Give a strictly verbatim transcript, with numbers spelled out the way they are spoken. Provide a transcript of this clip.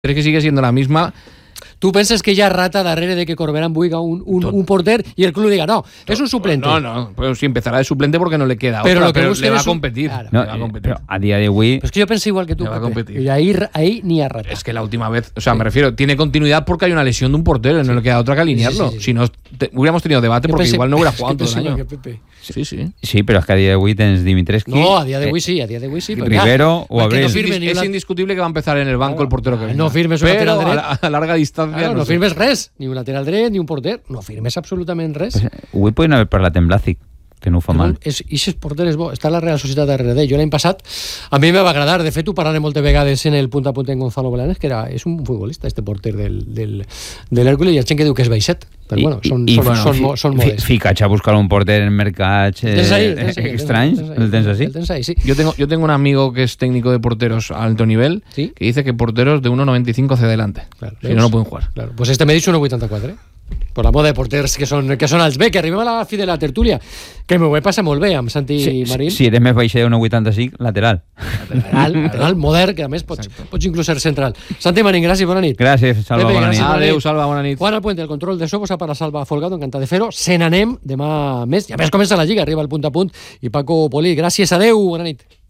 ¿Crees que sigue siendo la misma? ¿Tú penses que ya rata darrere de que Corberán buiga un, un, un porter y el club diga, no, es un suplente? No, no, pues sí empezará de suplente porque no le queda pero otra, lo que pero le va a un... competir. Claro. No, le va a competir. Pero a día de hoy... Pues que yo pensé igual que tú, le va a competir. y ahí, ahí ni a rata. Es que la última vez, o sea, sí. me refiero, tiene continuidad porque hay una lesión de un portero, sí. no le queda otra que alinearlo. Sí, sí, sí. Si no, te, hubiéramos tenido debate yo porque pensé, igual no hubiera jugado todo el año. Sí, sí. Sí, pero es que a día de hoy tienes Dimitrescu. No, a día de hoy eh, sí, a día de hoy sí. Rivero o Abril. No firme, es, es indiscutible que va a empezar en el banco claro. el portero que viene. No firmes un pero lateral a, a larga distancia. Claro, no, no sé. firmes res, ni un lateral dret, ni un porter. No firmes absolutament res. Pues, avui podien haver parlat en Blàcic, que no ho fa mal. És, I aquest porter és bo. Està la Real Societat darrere d'ell. Jo l'any passat, a mi me va agradar. De fet, ho parlaré moltes vegades en el punt a punt en Gonzalo Bolanes, que era, és un futbolista, este porter del, del, de l'Hèrcules. Hi ha gent que diu que és baixet. Però I, bueno, són, i, són, bueno, són, fi, són, són modes. Ficats a buscar un porter en mercats eh, tens ahí, tens ahí, extraños. El tens así? El tens ahí, sí. Yo tengo, yo tengo un amigo que es técnico de porteros a alto nivel, ¿sí? que dice que porteros de uno noventa y cinco hacia adelante. Claro, si no, no pueden jugar. Claro. Pues este me dice uno vuitanta-quatre. Eh? Per la moda de porters que són, que són alts. Bé, que arribem a la fi de la tertúlia, que m'ho he passat molt bé amb Santi sí, Marín. Si eres més baix de un vuitanta-cinc, lateral. Lateral, lateral, modern, que a més pots, pots inclús ser central. Santi Marín, gràcies, bona nit. Gràcies, Salva, Pepe, bona nit. Adéu, Salva, bona nit. Juan Alpuente, el control de so, vos para Salva Folgado, encantat de fer-ho. Se n'anem demà més. Ja més comença la Lliga, arriba el punt a punt. I Paco Polí, gràcies, adéu, bona nit.